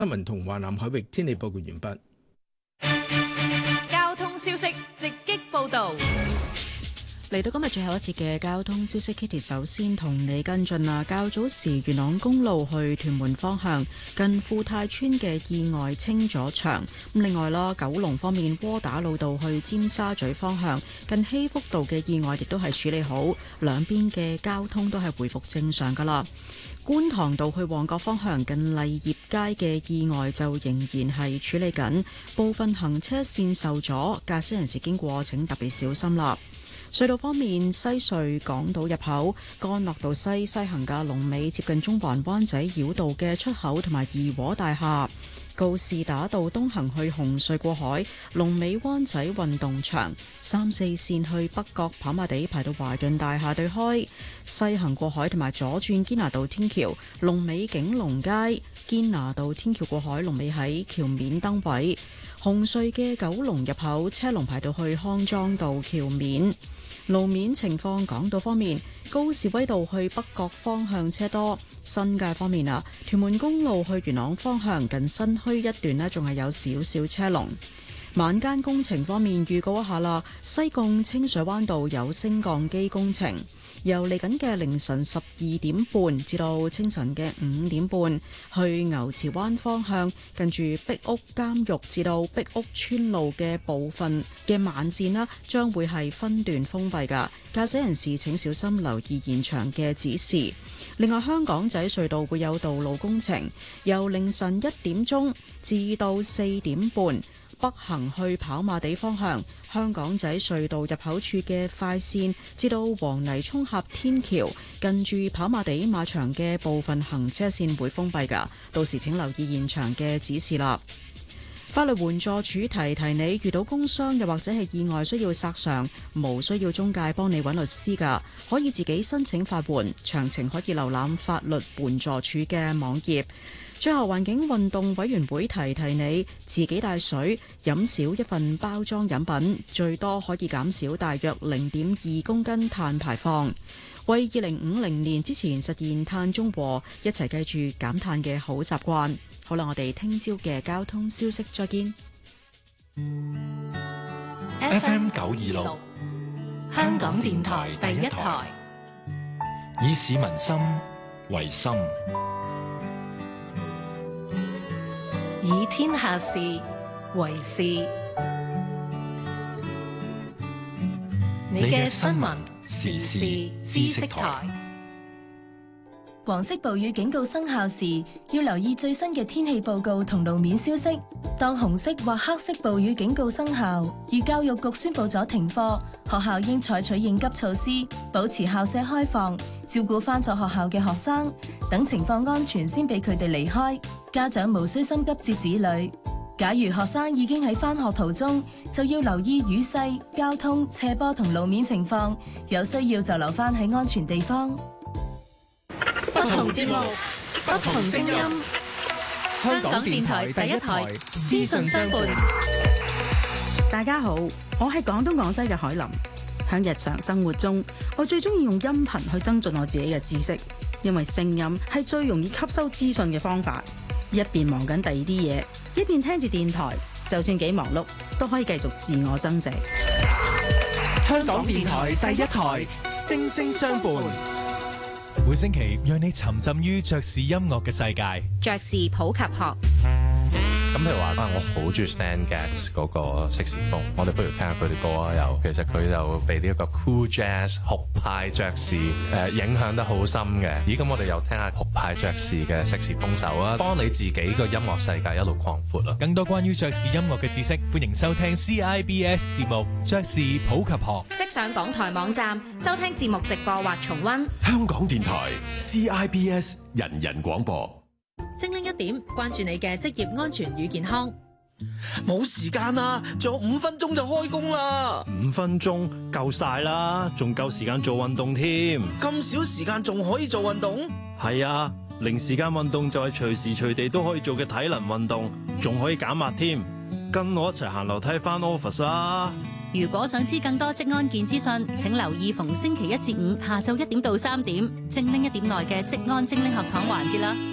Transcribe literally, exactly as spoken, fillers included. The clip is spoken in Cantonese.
新聞同華南海域天氣報告完畢。 交通消息直擊報道。 嚟到今日最後一節嘅交通消息 ，Kitty 首先同你跟進啦。較早時元朗公路去屯門方向近富泰村嘅意外清咗場。咁另外啦，九龍方面窩打老道去尖沙咀方向近禧福道嘅意外亦都係處理好，兩邊嘅交通都係回復正常噶啦。觀塘道去旺角方向近麗業街嘅意外就仍然係處理緊，部分行車線受阻，駕駛人士經過請特別小心啦。隧道方面，西隧港島入口干諾道西西行嘅龍尾接近中環灣仔繞道嘅出口，同埋怡和大廈；告士打道東行去紅隧過海，龍尾灣仔運動場；三四線去北角跑馬地排到華潤大廈對開；西行過海同埋左轉堅拿道天橋，龍尾景隆街；堅拿道天橋過海龍尾喺橋面燈位；紅隧嘅九龍入口車龍排到去康莊道橋面。路面情況，港島方面，高士威道去北角方向車多；新界方面啊，屯門公路去元朗方向近新墟一段呢，仲係有少少車龍。晚間工程方面，預告一下啦，西貢清水灣道有升降機工程，由嚟緊嘅凌晨十二點半至到清晨嘅五點半，去牛池灣方向近住壁屋監獄至到壁屋村路嘅部分嘅慢線啦，將會係分段封閉㗎，駕駛人士請小心留意現場嘅指示。另外，香港仔隧道會有道路工程，由凌晨一點鐘至到四點半。北行去跑馬地方向，香港仔隧道入口處嘅快線至到黃泥涌峽天橋，近住跑馬地馬場嘅部分行車線會封閉㗎，到時請留意現場嘅指示啦。法律援助署提提你，遇到工傷又或者係意外需要索償，無需要中介幫你揾律師㗎，可以自己申請法援，詳情可以瀏覽法律援助署嘅網頁。最後，環境運動委員會提提你，自己帶水，飲少一份包裝飲品，最多可以減少大約零點二公斤碳排放，為二零五零年之前實現碳中和，一齊記住減碳嘅好習慣。好啦，我哋聽朝嘅交通消息再見。 F M 九二六，香港電台第一台，以市民心為心， 以天下事為事。你嘅新聞時事知識台。 黃色暴雨警告生效時，要留意最新嘅天氣報告同路面消息。當紅色或黑色暴雨警告生效，而教育局宣布咗停課，學校應採取應急措施，保持校舍開放，照顧返咗學校嘅學生，等情況安全先俾佢哋離開。家長無需心急接子女。假如學生已經喺返學途中，就要留意雨勢、交通、斜坡同路面情況，有需要就留返喺安全地方。 不同節目，不同聲音。香港電台第一台，資訊相伴。 大家好，我係廣東廣西嘅海林。喺日常生活中，我最中意用音頻去增進我自己嘅知識，因為聲音係最容易吸收資訊嘅方法。一邊忙緊第二啲嘢，一邊聽住電台，就算幾忙碌，都可以繼續自我增值。 香港電台第一台，聲聲相伴。 每星期讓你沉浸於爵士音樂嘅世界。 爵士普及學。 咁譬如話啊，我好中意 Stan Getz 嗰個色士風，我哋不如聽下佢啲歌啊。又其實佢就被呢一個 cool jazz 酷派爵士誒影響得好深嘅。咦，咁我哋又聽下酷派爵士嘅色士風手啊，幫你自己個音樂世界一路擴闊啊。 更多關於爵士音樂嘅知識，歡迎收聽 C I B S 節目《爵士普及學》。 即上港台網站收聽節目直播或重溫。 香港電台 C I B S 人人廣播。 精靈一點，關注你嘅職業安全與健康。 冇時間啦，仲有五分鐘就開工啦。 五分鐘夠晒啦，仲夠時間做運動添。 咁少時間仲可以做運動？ 係啊，零時間運動就係隨時隨地都可以做嘅體能運動，仲可以減壓添。跟我一齊行樓梯返 office 啦。 如果想知更多職安健資訊，請留意逢星期一至五下晝一點到三點，精靈一點內嘅職安精靈學堂環節啦。